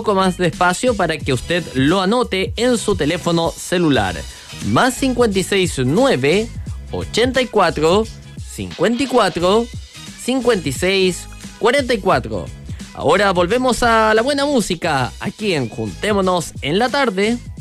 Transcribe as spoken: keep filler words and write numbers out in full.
poco más despacio para que usted lo anote en su teléfono celular. Más cincuenta y seis nueve, ochenta y cuatro, cincuenta y cuatro, cincuenta y seis, cuarenta y cuatro. Ahora volvemos a la buena música aquí en Juntémonos en la Tarde.